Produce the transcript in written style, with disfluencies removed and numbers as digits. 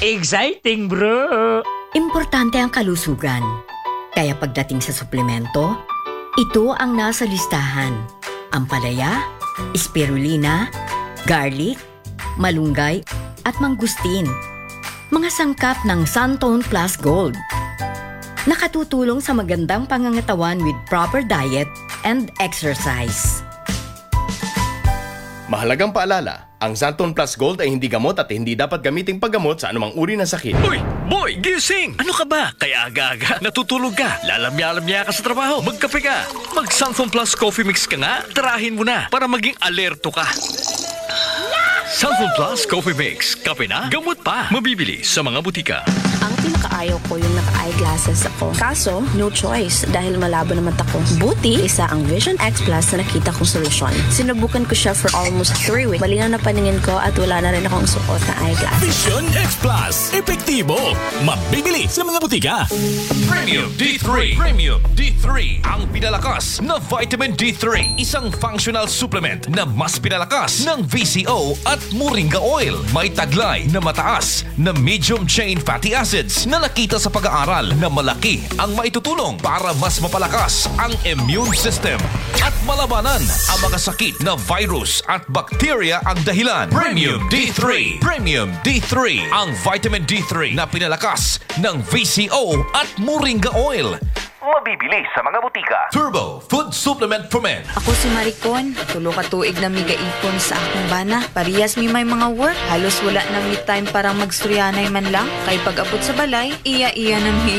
Exciting, bro! Importante ang kalusugan. Kaya pagdating sa suplemento, ito ang nasa listahan. Ampalaya, spirulina, garlic, malunggay, at mangustin. Mga sangkap ng Suntone Plus Gold. Nakatutulong sa magandang pangangatawan with proper diet and exercise. Mahalagang paalala, ang Suntone Plus Gold ay hindi gamot at hindi dapat gamiting paggamot sa anumang uri ng sakit. Uy! Boy! Gising! Ano ka ba? Kaya aga-aga natutulog ka. Lalamya-lamya ka sa trabaho. Magkape ka. Mag-Suntone Plus Coffee Mix ka nga. Tarahin mo na para maging alerto ka. Suntone Plus Coffee Mix. Kape na, gamot pa. Mabibili sa mga butika. Ang pinakaayaw ko yung naka-eyeglasses ako. Kaso, no choice dahil malabo naman ako. Buti, isa ang Vision X Plus na nakita kong solusyon. Sinubukan ko siya for almost 3 weeks. Malinaw na paningin ko at wala na rin akong suot na eyeglasses. Vision X Plus. Epektibo. Mabibili sa mga butika. Premium D3. Premium D3. Ang pinalakas na vitamin D3. Isang functional supplement na mas pinalakas ng VCO at Moringa Oil. May taglay na mataas na medium chain fatty acids na nakita sa pag-aaral na malaki ang maitutulong para mas mapalakas ang immune system at malabanan ang mga sakit na virus at bacteria ang dahilan. Premium D3. Premium D3. Ang vitamin D3 na pinalakas ng VCO at Moringa Oil. Mabibili sa mga butika. Turbo Food Supplement for Men. Ako si Maricon, tulo ka tuig na migaipon sa akong bana. Parehas mi may mga work, halos wala na mi time para magstoryanay man lang. Kay pag-abot sa balay, iya-iya na mi